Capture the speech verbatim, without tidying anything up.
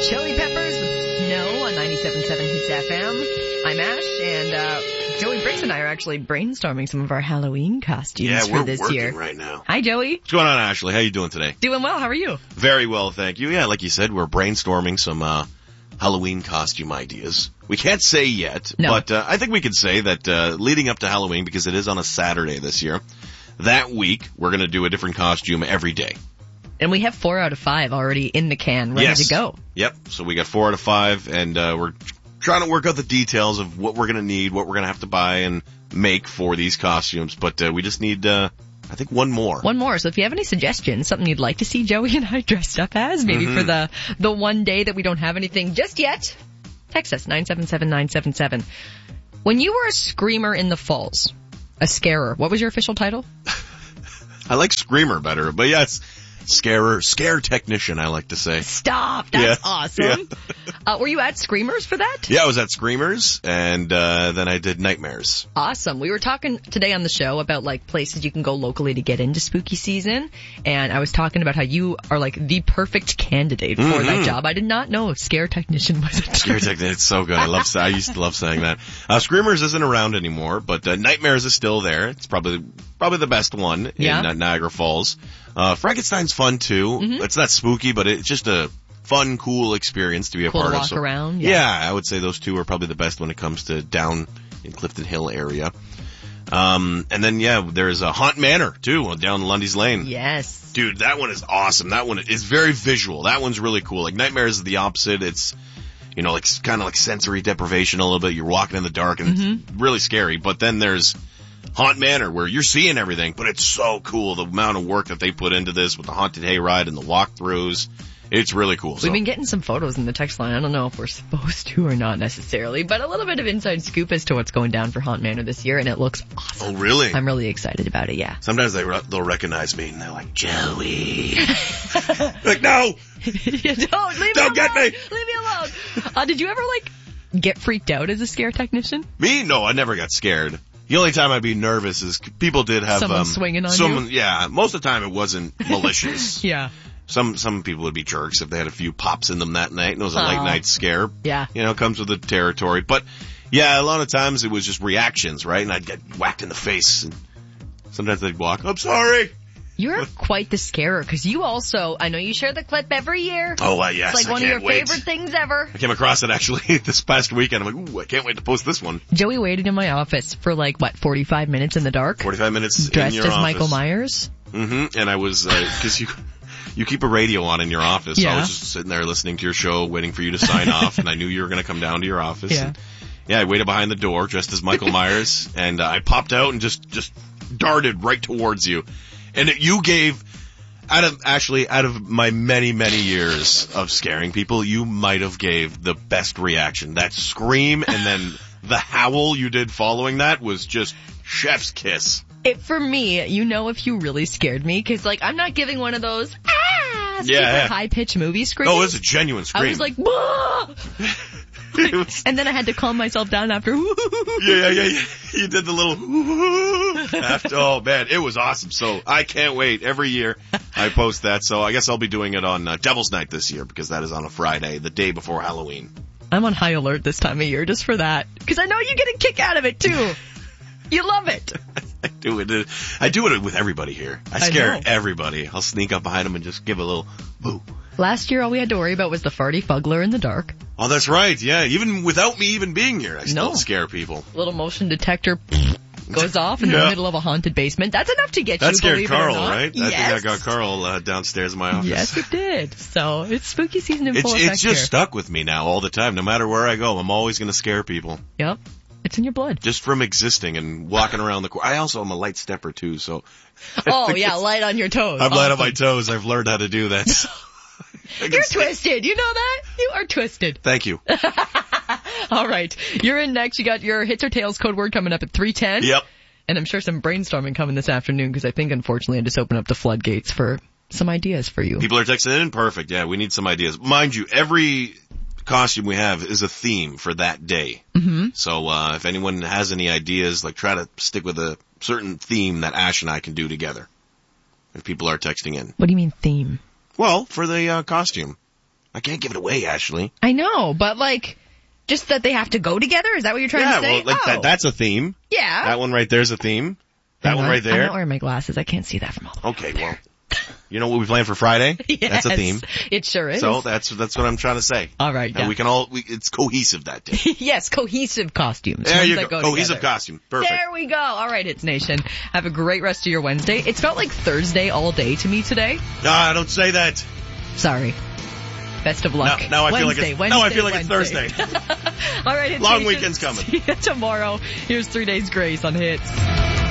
Chili Peppers with Snow on ninety-seven point seven Hits F M. I'm Ash, and uh, Joey Briggs and I are actually brainstorming some of our Halloween costumes yeah, for we're this working year. right now. Hi, Joey. What's going on, Ashley? How you doing today? Doing well. How are you? Very well, thank you. Yeah, like you said, we're brainstorming some uh Halloween costume ideas. We can't say yet, no. but uh, I think we could say that uh leading up to Halloween, because it is on a Saturday this year, that week we're going to do a different costume every day. And we have four out of five already in the can, ready yes. to go. Yep. So we got four out of five, and uh we're trying to work out the details of what we're going to need, what we're going to have to buy and make for these costumes. But uh, we just need, uh I think, one more. One more. So if you have any suggestions, something you'd like to see Joey and I dressed up as, maybe mm-hmm. for the the one day that we don't have anything just yet, text us, nine seven seven nine seven seven. When you were a screamer in the Falls, a scarer, what was your official title? I like screamer better, but yeah, it's scarer, scare technician, I like to say. Stop! That's yeah. awesome. Yeah. Uh, were you at Screamers for that? Yeah, I was at Screamers, and uh then I did Nightmares. Awesome. We were talking today on the show about, like, places you can go locally to get into spooky season, and I was talking about how you are, like, the perfect candidate for mm-hmm. that job. I did not know scare technician was a term. Scare technician, it's so good. I love. I used to love saying that. Uh Screamers isn't around anymore, but uh, Nightmares is still there. It's probably probably the best one yeah. in uh, Niagara Falls. Uh Frankenstein's fun too. Mm-hmm. It's not spooky, but it's just a fun, cool experience to be a cool part to of. walk So, around. Yeah. yeah, I would say those two are probably the best when it comes to down in Clifton Hill area. Um, and then yeah, there's a Haunt Manor too down Lundy's Lane. Yes. Dude, that one is awesome. That one is very visual. That one's really cool. Like Nightmares is the opposite. It's, you know, like kind of like sensory deprivation a little bit. You're walking in the dark and mm-hmm. it's really scary. But then there's Haunt Manor where you're seeing everything, but it's so cool. The amount of work that they put into this with the haunted hayride and the walkthroughs. It's really cool. So. We've been getting some photos in the text line. I don't know if we're supposed to or not necessarily, but a little bit of inside scoop as to what's going down for Haunt Manor this year, and it looks awesome. Oh, really? I'm really excited about it, yeah. Sometimes they, they'll recognize me, and they're like, Joey. Like, no! don't, leave don't me get alone. me! Leave me alone! Uh, did you ever, like, get freaked out as a scare technician? Me? No, I never got scared. The only time I'd be nervous is people did have... Someone um, swinging on someone, you? Yeah, most of the time it wasn't malicious. yeah. Some some people would be jerks if they had a few pops in them that night, and it was a Aww. late night scare. Yeah. You know, it comes with the territory. But, yeah, a lot of times it was just reactions, right? And I'd get whacked in the face, and sometimes they'd walk, I'm sorry! You're quite the scarer, because you also, I know you share the clip every year. Oh, uh, yes, It's like I one can't of your wait. favorite things ever. I came across it, actually, this past weekend. I'm like, ooh, I can't wait to post this one. Joey waited in my office for, like, what, forty-five minutes in the dark? forty-five minutes dressed in your as office. Michael Myers? Mm-hmm, and I was, uh 'cause you... You keep a radio on in your office. Yeah. So I was just sitting there listening to your show, waiting for you to sign off, and I knew you were going to come down to your office. Yeah. And, yeah, I waited behind the door, dressed as Michael Myers, and uh, I popped out and just, just darted right towards you. And it, you gave, out of, actually, out of my many, many years of scaring people, you might have gave the best reaction. That scream and then the howl you did following that was just chef's kiss. It, for me, you know if you really scared me, because, like, I'm not giving one of those, ah, super yeah. high-pitched movie screams. Oh, it was a genuine scream. I was like, bah! like was... And then I had to calm myself down after, yeah, yeah, yeah, yeah. You did the little, after, oh man, it was awesome. So I can't wait. Every year I post that. So I guess I'll be doing it on uh, Devil's Night this year, because that is on a Friday, the day before Halloween. I'm on high alert this time of year just for that, because I know you get a kick out of it too. You love it. I do it. I do it with everybody here. I scare I everybody. I'll sneak up behind them and just give a little boo. Last year, all we had to worry about was the farty fuggler in the dark. Oh, that's right. Yeah, even without me even being here, I still no. scare people. Little motion detector goes off in yeah. the middle of a haunted basement. That's enough to get that you, scared believe Carl, it or not. right? Yes. I think I got Carl uh, downstairs in my office. Yes, it did. So it's spooky season in it's, full effect It's just here. stuck with me now all the time. No matter where I go, I'm always going to scare people. Yep. It's in your blood. Just from existing and walking around the court. I also am a light stepper too, so. Oh yeah, light on your toes. I'm awesome. light on my toes. I've learned how to do that. So You're twisted. You know that? You are twisted. Thank you. All right. You're in next. You got your Hits or Tails code word coming up at three ten. Yep. And I'm sure some brainstorming coming this afternoon, because I think unfortunately I just opened up the floodgates for some ideas for you. People are texting in. Perfect. Yeah, we need some ideas. Mind you, every costume we have is a theme for that day. Mm-hmm. So uh if anyone has any ideas, like try to stick with a certain theme that Ash and I can do together. If people are texting in. What do you mean theme? Well, for the uh, costume. I can't give it away, Ashley. I know, but like, just that they have to go together? Is that what you're trying Yeah, to say? well, like oh. that, that's a theme. Yeah. That one right there's a theme. That Hang one on. right there. I'm not wearing my glasses. I can't see that from all the way. Okay, well, you know what we planned for Friday? Yes, That's a theme. It sure is. So that's that's what I'm trying to say. All right, And yeah. we can all, we, it's cohesive that day. Yes, cohesive costumes. There ones you that go. go Cohesive together. costume. Perfect. There we go. All right, Hits Nation. Have a great rest of your Wednesday. It's felt like Thursday all day to me today. Ah, don't say that. Sorry. Best of luck. Now, now I feel like Wednesday, it's, Wednesday, now I feel like Wednesday. it's Thursday. All right, Hits Long Nation. weekend's coming. See you tomorrow. Here's Three Days Grace on Hits.